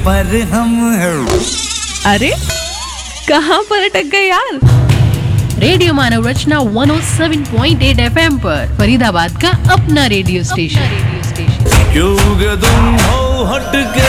पर हम अरे कहाँ पर अटक गए यार। रेडियो मानव रचना 107.8 FM पर फरीदाबाद का अपना रेडियो स्टेशन। क्यों तुम हो हटके।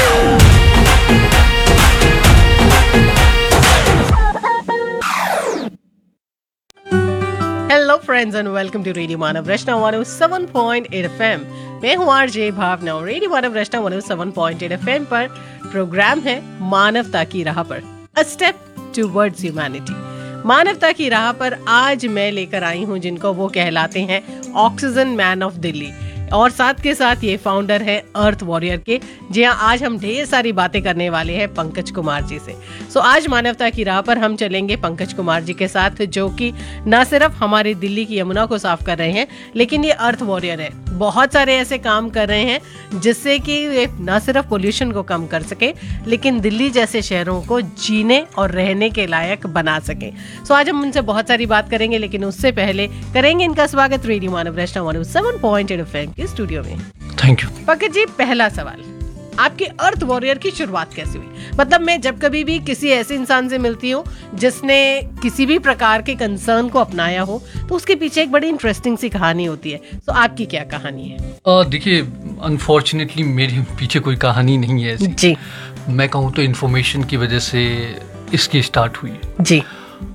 Hello friends and welcome to radio Manav Rachna 107.8 FM। मैं हूँ आरजे भावना और रेडियो मानव रचना 107.8 FM पर प्रोग्राम है मानवता की राह पर, अ स्टेप टुवर्ड्स ह्यूमैनिटी। मानवता की राह पर आज मैं लेकर आई हूँ जिनको वो कहलाते हैं ऑक्सीजन मैन ऑफ दिल्ली, और साथ के साथ ये फाउंडर है अर्थ वॉरियर के। जी हाँ, आज हम ढेर सारी बातें करने वाले हैं पंकज कुमार जी से। सो आज मानवता की राह पर हम चलेंगे पंकज कुमार जी के साथ, जो कि न सिर्फ हमारे दिल्ली की यमुना को साफ कर रहे हैं, लेकिन ये अर्थ वॉरियर है। बहुत सारे ऐसे काम कर रहे हैं जिससे कि ये न सिर्फ पोल्यूशन को कम कर सके, लेकिन दिल्ली जैसे शहरों को जीने और रहने के लायक बना सके। सो आज हम उनसे बहुत सारी बात करेंगे, लेकिन उससे पहले करेंगे इनका स्वागत रेडियो मानव रचना 107.8 FM के स्टूडियो में। Thank you. पंकज जी, पहला सवाल, आपकी अर्थ वॉरियर की शुरुआत कैसे हुई? मतलब मैं जब कभी भी किसी ऐसे इंसान से मिलती हूँ जिसने किसी भी प्रकार के कंसर्न को अपनाया हो, तो उसके पीछे एक बड़ी इंटरेस्टिंग सी कहानी होती है। तो आपकी क्या कहानी है? देखिए, अनफॉर्चुनेटली मेरे पीछे कोई कहानी नहीं है ऐसी। जी। मैं कहूँ तो इन्फॉर्मेशन की वजह से इसकी स्टार्ट हुई। जी।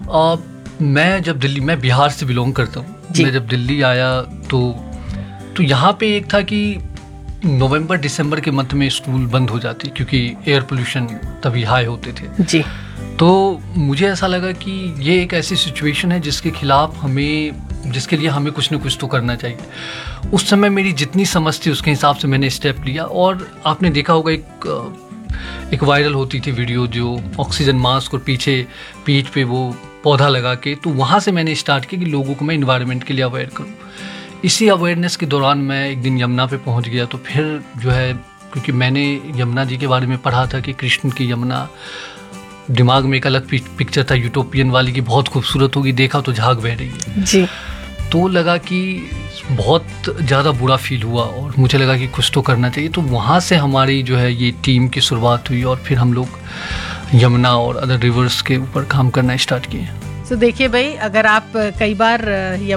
मैं बिहार से बिलोंग करता हूँ। मैं जब दिल्ली आया तो यहाँ पे एक था कि नवंबर दिसंबर के मंथ में स्कूल बंद हो जाती, क्योंकि एयर पोल्यूशन तभी हाई होते थे। जी। तो मुझे ऐसा लगा कि ये एक ऐसी सिचुएशन है जिसके लिए हमें कुछ न कुछ तो करना चाहिए। उस समय मेरी जितनी समझ थी उसके हिसाब से मैंने स्टेप लिया। और आपने देखा होगा एक वायरल होती थी वीडियो, जो ऑक्सीजन मास्क और पीछे पीठ पे वो पौधा लगा के, तो वहाँ से मैंने स्टार्ट किया कि लोगों को मैं इन्वायरमेंट के लिए अवेयर करूँ। इसी अवेयरनेस के दौरान मैं एक दिन यमुना पे पहुंच गया। तो फिर जो है, क्योंकि मैंने यमुना जी के बारे में पढ़ा था कि कृष्ण की यमुना, दिमाग में एक अलग पिक्चर था यूटोपियन वाली की, बहुत खूबसूरत होगी, देखा तो झाग बह रही है। जी। तो लगा कि बहुत ज़्यादा बुरा फील हुआ और मुझे लगा कि कुछ तो करना चाहिए। तो वहाँ से हमारी जो है ये टीम की शुरुआत हुई और फिर हम लोग यमुना और अदर रिवर्स के ऊपर काम करना स्टार्ट किए। तो देखिए भाई, अगर आप कई बार